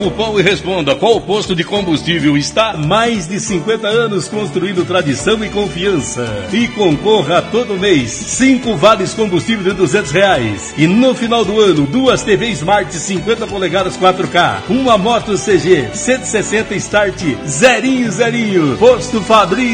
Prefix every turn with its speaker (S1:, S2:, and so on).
S1: Cupom e responda qual posto de combustível está.
S2: Mais de 50 anos construindo tradição e confiança. E concorra todo mês 5 vales combustível de R$200. E no final do ano, 2 TV Smart 50 polegadas 4K. Uma moto CG 160 Start 000. Posto Fabrício.